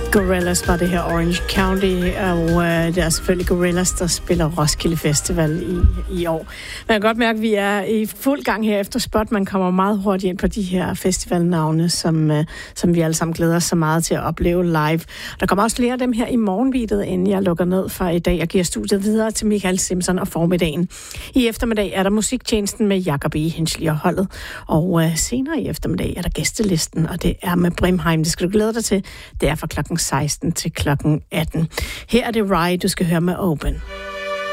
Gorillaz var det her, Orange County, og det er selvfølgelig Gorillaz, der spiller Roskilde Festival i år. Man kan godt mærke, at vi er i fuld gang her efter spot. Man kommer meget hurtigt ind på de her festivalnavne, som vi alle sammen glæder os så meget til at opleve live. Der kommer også flere af dem her i morgenvidet, inden jeg lukker ned for i dag og giver studiet videre til Michael Simpson og formiddagen. I eftermiddag er der musiktjenesten med Jacob E. Henschel og holdet, og senere i eftermiddag er der gæstelisten, og det er med Brimheim. Det skal du glæde dig til. Det er fra klokken 16 til klokken 18. Her er det Rye, du skal høre med Open.